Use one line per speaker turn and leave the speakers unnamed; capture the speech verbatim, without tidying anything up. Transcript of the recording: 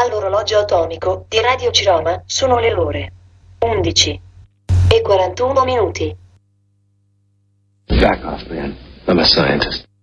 Dall'orologio atomico di Radio Ciroma sono le ore undici e quarantuno minuti.
Back off, man. I'm a scientist.